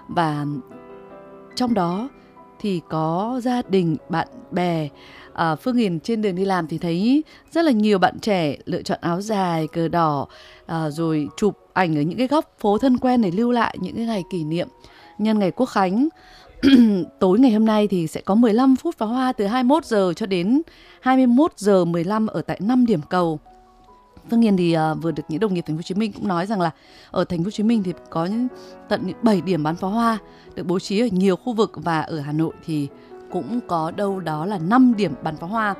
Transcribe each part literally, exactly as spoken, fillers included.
và trong đó thì có gia đình, bạn bè. À, Phương Hiền trên đường đi làm thì thấy rất là nhiều bạn trẻ lựa chọn áo dài, cờ đỏ, à, rồi chụp ảnh ở những cái góc phố thân quen để lưu lại những cái ngày kỷ niệm nhân ngày Quốc khánh. Tối ngày hôm nay thì sẽ có mười lăm phút pháo hoa từ hai mươi mốt giờ cho đến hai mươi mốt giờ mười lăm ở tại năm điểm cầu. Phương Hiền thì uh, vừa được những đồng nghiệp thành phố Hồ Chí Minh cũng nói rằng là ở thành phố Hồ Chí Minh thì có những, tận những bảy điểm bắn pháo hoa được bố trí ở nhiều khu vực, và ở Hà Nội thì cũng có đâu đó là năm điểm bắn pháo hoa.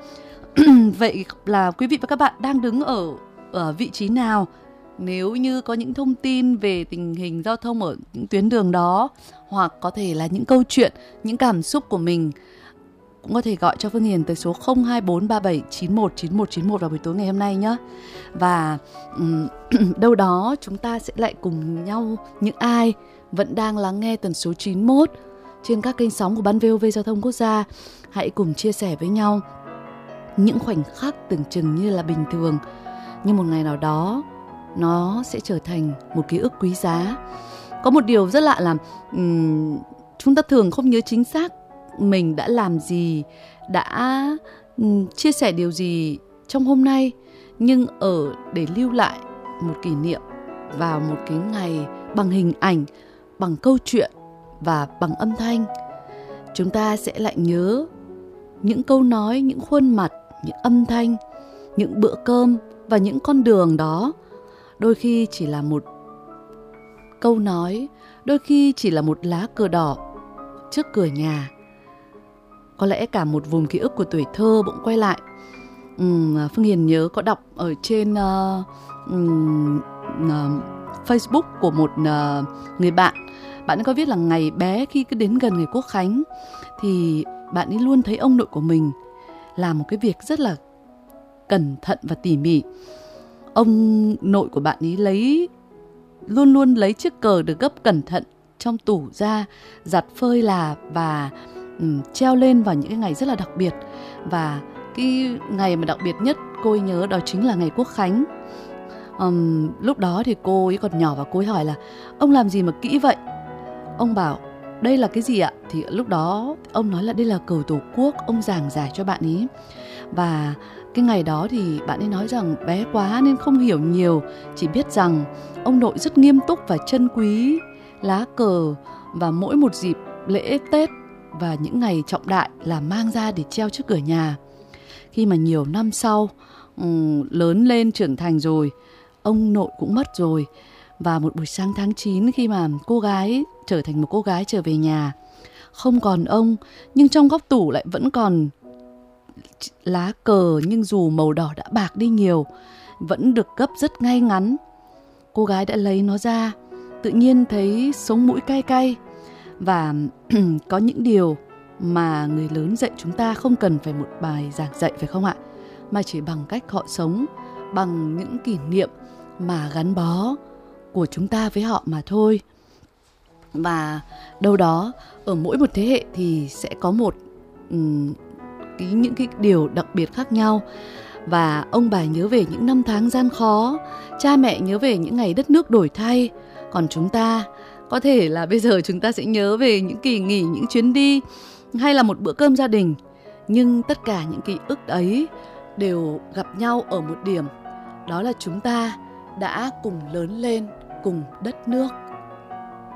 Vậy là quý vị và các bạn đang đứng ở, ở vị trí nào? Nếu như có những thông tin về tình hình giao thông ở những tuyến đường đó, hoặc có thể là những câu chuyện, những cảm xúc của mình, cũng có thể gọi cho Phương Hiền tới số không hai bốn ba bảy chín một chín một chín một vào buổi tối ngày hôm nay nhé. Và um, đâu đó chúng ta sẽ lại cùng nhau, những ai vẫn đang lắng nghe tần số chín mốt trên các kênh sóng của Ban vê o vê Giao thông Quốc gia, hãy cùng chia sẻ với nhau những khoảnh khắc tưởng chừng như là bình thường, nhưng một ngày nào đó nó sẽ trở thành một ký ức quý giá. Có một điều rất lạ là um, chúng ta thường không nhớ chính xác mình đã làm gì, đã um, chia sẻ điều gì trong hôm nay, nhưng ở để lưu lại một kỷ niệm vào một cái ngày bằng hình ảnh, bằng câu chuyện và bằng âm thanh, chúng ta sẽ lại nhớ những câu nói, những khuôn mặt, những âm thanh, những bữa cơm và những con đường đó. Đôi khi chỉ là một câu nói, đôi khi chỉ là một lá cờ đỏ trước cửa nhà. Có lẽ cả một vùng ký ức của tuổi thơ bỗng quay lại. uhm, Phương Hiền nhớ có đọc ở trên uh, um, uh, Facebook của một uh, người bạn. Bạn ấy có viết là ngày bé khi cứ đến gần ngày Quốc khánh thì bạn ấy luôn thấy ông nội của mình làm một cái việc rất là cẩn thận và tỉ mỉ. Ông nội của bạn ấy lấy luôn luôn lấy chiếc cờ được gấp cẩn thận trong tủ ra, giặt phơi là và um, treo lên vào những cái ngày rất là đặc biệt. Và cái ngày mà đặc biệt nhất cô ấy nhớ đó chính là ngày Quốc khánh. um, Lúc đó thì cô ấy còn nhỏ và cô ấy hỏi là ông làm gì mà kỹ vậy? Ông bảo đây là cái gì ạ? Thì lúc đó ông nói là đây là cờ Tổ quốc. Ông giảng giải cho bạn ấy. Và cái ngày đó thì bạn ấy nói rằng bé quá nên không hiểu nhiều, chỉ biết rằng ông nội rất nghiêm túc và trân quý lá cờ, và mỗi một dịp lễ Tết và những ngày trọng đại là mang ra để treo trước cửa nhà. Khi mà nhiều năm sau um, lớn lên trưởng thành rồi, ông nội cũng mất rồi. Và một buổi sáng tháng chín, khi mà cô gái trở thành một cô gái trở về nhà, không còn ông, nhưng trong góc tủ lại vẫn còn lá cờ, nhưng dù màu đỏ đã bạc đi nhiều, vẫn được gấp rất ngay ngắn. Cô gái đã lấy nó ra, tự nhiên thấy sống mũi cay cay. Và có những điều mà người lớn dạy chúng ta không cần phải một bài giảng dạy, phải không ạ? Mà chỉ bằng cách họ sống, bằng những kỷ niệm mà gắn bó của chúng ta với họ mà thôi. Và đâu đó ở mỗi một thế hệ thì sẽ có một um, cái, những cái điều đặc biệt khác nhau. Và ông bà nhớ về những năm tháng gian khó, cha mẹ nhớ về những ngày đất nước đổi thay. Còn chúng ta có thể là bây giờ chúng ta sẽ nhớ về những kỳ nghỉ, những chuyến đi, hay là một bữa cơm gia đình. Nhưng tất cả những ký ức ấy đều gặp nhau ở một điểm, đó là chúng ta đã cùng lớn lên cùng đất nước.